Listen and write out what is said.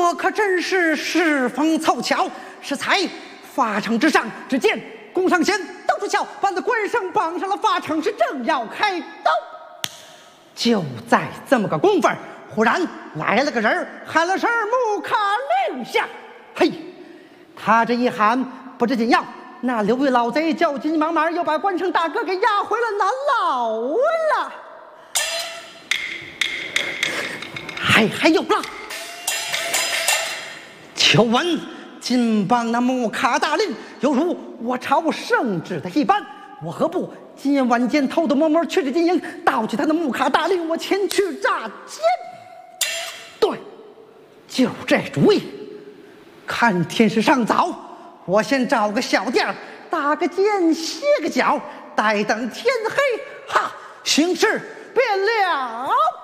这可真是时风凑巧。适才法场之上，只见宫上贤登出鞘，把那关胜绑上了法场，是正要开刀。就在这么个功夫，忽然来了个人，喊了声木卡令下。嘿，他这一喊，不知怎样，那刘备老贼叫急急忙忙又把关胜大哥给押回了南老了。还有了，求闻今邦那木卡大令，犹如我朝圣旨的一般，我何不今晚间偷偷摸摸去这金营，盗取他的木卡大令，我前去诈奸？对，就这主意。看天时尚早，我先找个小店儿打个尖歇个脚，待等天黑，哈，行事便了。